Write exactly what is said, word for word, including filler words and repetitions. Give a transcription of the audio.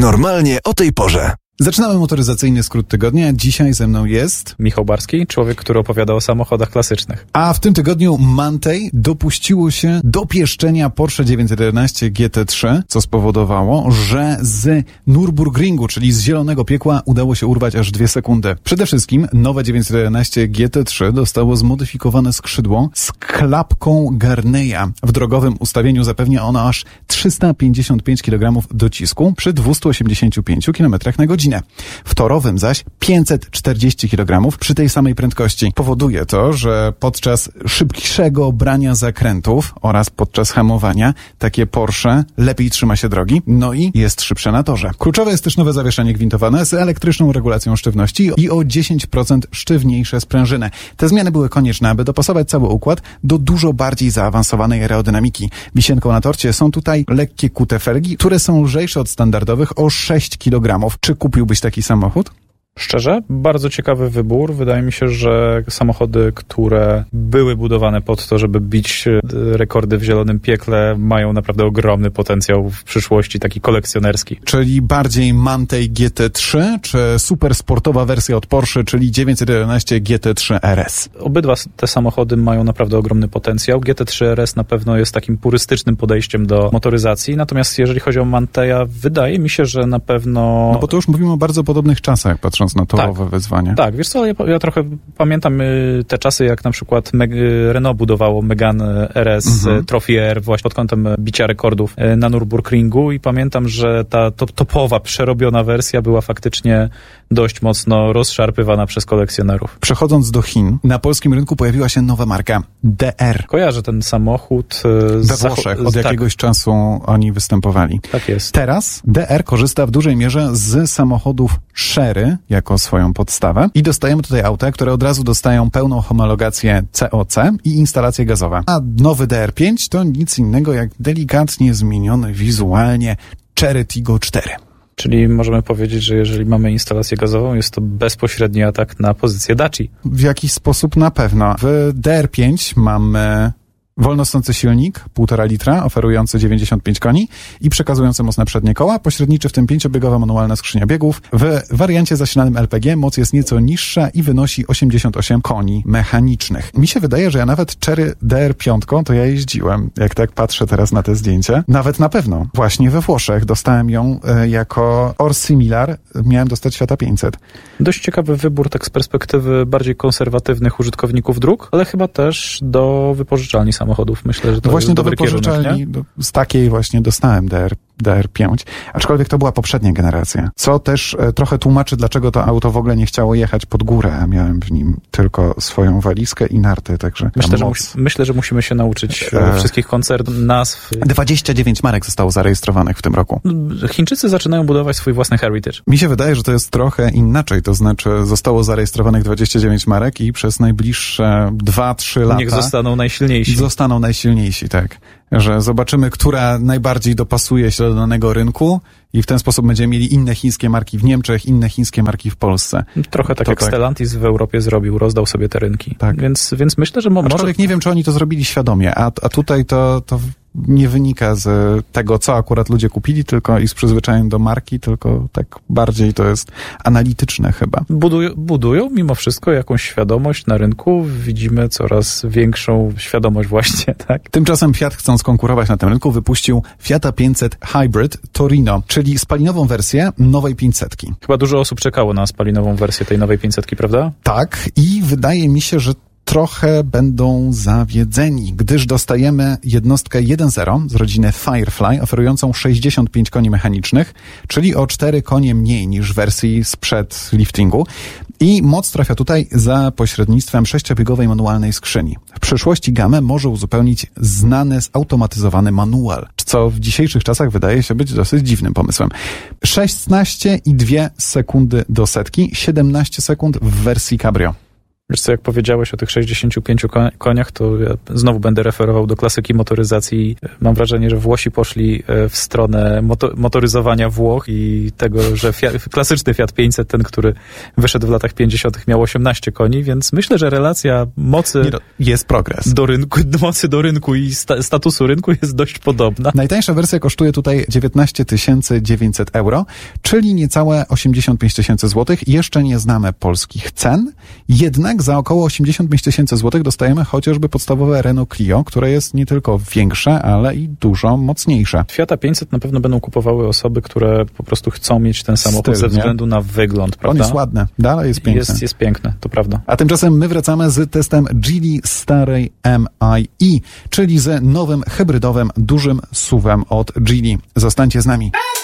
Normalnie o tej porze. Zaczynamy motoryzacyjny skrót tygodnia. Dzisiaj ze mną jest Michał Barski, człowiek, który opowiada o samochodach klasycznych. A w tym tygodniu Mantei dopuściło się dopieszczenia Porsche dziewięćset jedenaście G T trzy, co spowodowało, że z Nürburgringu, czyli z zielonego piekła, udało się urwać aż dwie sekundy. Przede wszystkim nowe dziewięćset jedenaście G T trzy dostało zmodyfikowane skrzydło z klapką Garneya. W drogowym ustawieniu zapewnia ono aż trzysta pięćdziesiąt pięć kilogramów docisku przy dwieście osiemdziesiąt pięć kilometrów na godzinę. W torowym zaś pięćset czterdzieści kilogramów przy tej samej prędkości. Powoduje to, że podczas szybszego brania zakrętów oraz podczas hamowania takie Porsche lepiej trzyma się drogi, no i jest szybsze na torze. Kluczowe jest też nowe zawieszenie gwintowane z elektryczną regulacją sztywności i o dziesięć procent sztywniejsze sprężyny. Te zmiany były konieczne, aby dopasować cały układ do dużo bardziej zaawansowanej aerodynamiki. Wisienką na torcie są tutaj lekkie kute felgi, które są lżejsze od standardowych o sześć kilogramów. Czy kupiłbyś taki samochód? Szczerze, bardzo ciekawy wybór. Wydaje mi się, że samochody, które były budowane pod to, żeby bić rekordy w zielonym piekle, mają naprawdę ogromny potencjał w przyszłości, taki kolekcjonerski. Czyli bardziej Mantei G T trzy, czy super sportowa wersja od Porsche, czyli dziewięćset jedenaście G T trzy R S? Obydwa te samochody mają naprawdę ogromny potencjał. G T trzy R S na pewno jest takim purystycznym podejściem do motoryzacji, natomiast jeżeli chodzi o Manteja, wydaje mi się, że na pewno... No bo to już mówimy o bardzo podobnych czasach, patrząc na torowe tak, wyzwania. Tak, wiesz co, ja, ja trochę pamiętam y, te czasy, jak na przykład Meg, y, Renault budowało Megane R S, mhm. Trophy R właśnie pod kątem bicia rekordów y, na Nürburgringu i pamiętam, że ta top, topowa, przerobiona wersja była faktycznie dość mocno rozszarpywana przez kolekcjonerów. Przechodząc do Chin, na polskim rynku pojawiła się nowa marka D R. Kojarzę ten samochód. Y, We Włoszech od tak. jakiegoś czasu oni występowali. Tak jest. Teraz D R korzysta w dużej mierze z samochodów Chery jako swoją podstawę i dostajemy tutaj auta, które od razu dostają pełną homologację C O C i instalacje gazowe. A nowy D R pięć to nic innego jak delikatnie zmieniony wizualnie Chery Tiggo cztery. Czyli możemy powiedzieć, że jeżeli mamy instalację gazową, jest to bezpośredni atak na pozycję Daci. W jakiś sposób na pewno. W D R pięć mamy wolnostący silnik, półtora litra, oferujący dziewięćdziesiąt pięć koni i przekazujący mocne przednie koła, pośredniczy w tym pięciobiegowa manualna skrzynia biegów. W wariancie zasilanym L P G moc jest nieco niższa i wynosi osiemdziesiąt osiem koni mechanicznych. Mi się wydaje, że ja nawet Chery D R pięć to ja jeździłem, jak tak patrzę teraz na te zdjęcie. Nawet na pewno. Właśnie we Włoszech dostałem ją e, jako or similar, miałem dostać Fiata pięćset. Dość ciekawy wybór tak z perspektywy bardziej konserwatywnych użytkowników dróg, ale chyba też do wypożyczalni samochodów. Samochodów. Myślę, że to no właśnie jest do dobry wypożyczalni, kierunek, do, z takiej właśnie dostałem D R, D R pięć, aczkolwiek to była poprzednia generacja, co też e, trochę tłumaczy, dlaczego to auto w ogóle nie chciało jechać pod górę, a miałem w nim tylko swoją walizkę i narty, także myślę, że, moc... mus, myślę, że musimy się nauczyć e... wszystkich koncern, nazw. dwadzieścia dziewięć marek zostało zarejestrowanych w tym roku. Chińczycy zaczynają budować swój własny heritage. Mi się wydaje, że to jest trochę inaczej, to znaczy zostało zarejestrowanych dwadzieścia dziewięć marek i przez najbliższe dwa trzy lata niech zostaną najsilniejsi. Zostaną najsilniejsi, tak. Że zobaczymy, która najbardziej dopasuje się do danego rynku i w ten sposób będziemy mieli inne chińskie marki w Niemczech, inne chińskie marki w Polsce. Trochę tak to jak tak. Stellantis w Europie zrobił, rozdał sobie te rynki. Tak. Więc, więc myślę, że mo- może... Aczkolwiek nie wiem, czy oni to zrobili świadomie, a, a tutaj to, to nie wynika z tego, co akurat ludzie kupili, tylko i z przyzwyczajem do marki, tylko tak bardziej to jest analityczne chyba. Budują, budują mimo wszystko jakąś świadomość na rynku. Widzimy coraz większą świadomość właśnie, tak? Tymczasem Fiat, chcąc konkurować na tym rynku, wypuścił Fiata pięćset Hybrid Torino, czyli spalinową wersję nowej pięćsetki. Chyba dużo osób czekało na spalinową wersję tej nowej pięćsetki, prawda? Tak, i wydaje mi się, że trochę będą zawiedzeni, gdyż dostajemy jednostkę jeden zero z rodziny Firefly, oferującą sześćdziesiąt pięć koni mechanicznych, czyli o cztery konie mniej niż w wersji sprzed liftingu. I moc trafia tutaj za pośrednictwem sześciobiegowej manualnej skrzyni. W przyszłości gamę może uzupełnić znany zautomatyzowany manual, co w dzisiejszych czasach wydaje się być dosyć dziwnym pomysłem. szesnaście i dwie sekundy do setki, siedemnaście sekund w wersji cabrio. Wiesz co, jak powiedziałeś o tych sześćdziesięciu pięciu koniach, to ja znowu będę referował do klasyki motoryzacji. Mam wrażenie, że Włosi poszli w stronę moto- motoryzowania Włoch i tego, że Fiat, klasyczny Fiat pięćset, ten, który wyszedł w latach pięćdziesiątych, miał osiemnaście koni, więc myślę, że relacja mocy no, jest progres. Do rynku, mocy do rynku i sta- statusu rynku jest dość podobna. Najtańsza wersja kosztuje tutaj dziewiętnaście tysięcy dziewięćset euro, czyli niecałe osiemdziesiąt pięć tysięcy złotych. Jeszcze nie znamy polskich cen, jednak za około osiemdziesiąt pięć tysięcy złotych dostajemy chociażby podstawowe Renault Clio, które jest nie tylko większe, ale i dużo mocniejsze. Fiata pięćset na pewno będą kupowały osoby, które po prostu chcą mieć ten samochód Styl, ze względu nie? na wygląd, prawda? On jest ładny, dalej jest piękny. Jest, jest piękny, to prawda. A tymczasem my wracamy z testem Geely starej M I E, czyli z nowym hybrydowym, dużym S U V-em od Geely. Zostańcie z nami.